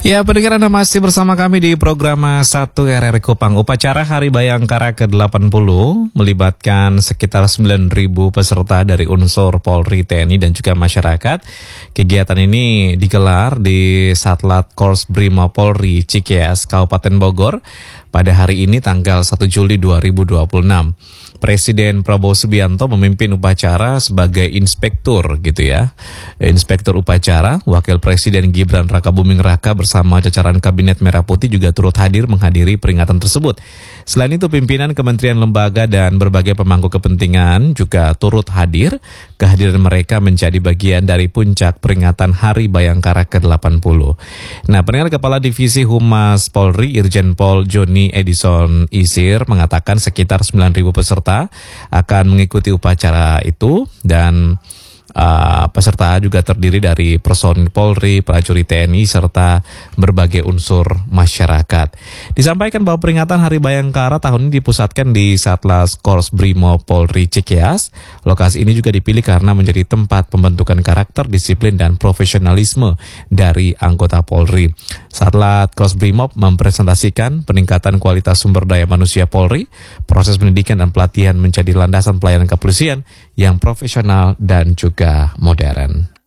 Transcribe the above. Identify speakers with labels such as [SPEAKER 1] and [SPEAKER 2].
[SPEAKER 1] Ya, pendengar, Anda masih bersama kami di program 1 RRI Kupang. Upacara Hari Bayangkara ke-80 melibatkan sekitar 9.000 peserta dari unsur Polri, TNI, dan juga masyarakat. Kegiatan ini digelar di Satlat Korps Brimob Polri Cikeas, Kabupaten Bogor pada hari ini tanggal 1 Juli 2026. Presiden Prabowo Subianto memimpin upacara sebagai inspektur gitu ya. Inspektur upacara, Wakil Presiden Gibran Rakabuming Raka bersama jajaran Kabinet Merah Putih juga turut hadir menghadiri peringatan tersebut. Selain itu, pimpinan kementerian lembaga dan berbagai pemangku kepentingan juga turut hadir. Kehadiran mereka menjadi bagian dari puncak peringatan Hari Bayangkara ke-80. Nah, pendengar, Kepala Divisi Humas Polri Irjen Pol Joni Edison Isir mengatakan sekitar 9.000 peserta akan mengikuti upacara itu, dan peserta juga terdiri dari personil Polri, prajurit TNI, serta berbagai unsur masyarakat. Disampaikan bahwa peringatan Hari Bayangkara tahun ini dipusatkan di Satlas Korps Brimob Polri Cikeas. Lokasi ini juga dipilih karena menjadi tempat pembentukan karakter, disiplin, dan profesionalisme dari anggota Polri. Satlat Korps Brimob mempresentasikan peningkatan kualitas sumber daya manusia Polri, proses pendidikan dan pelatihan menjadi landasan pelayanan kepolisian yang profesional dan juga modern.